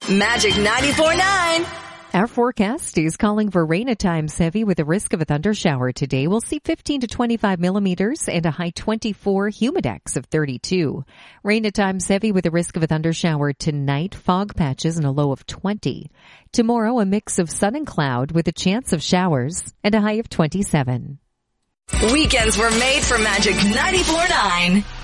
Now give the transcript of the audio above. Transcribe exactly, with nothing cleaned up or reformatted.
Magic ninety-four point nine. Our forecast is calling for rain at times heavy with a risk of a thunder shower today. We'll see fifteen to twenty-five millimeters and a high twenty-four, humidex of thirty-two. Rain at times heavy with a risk of a thunder shower tonight, fog patches and a low of twenty. Tomorrow, a mix of sun and cloud with a chance of showers and a high of twenty-seven. Weekends were made for Magic ninety-four point nine.